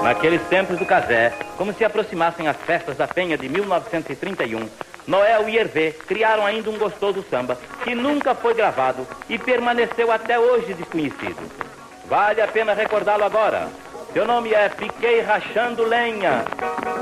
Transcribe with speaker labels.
Speaker 1: Naqueles tempos do Cazé, como se aproximassem as festas da Penha de 1931, Noel e Hervé criaram ainda um gostoso samba que nunca foi gravado e permaneceu até hoje desconhecido. Vale a pena recordá-lo agora. Seu nome é Piquei Rachando Lenha.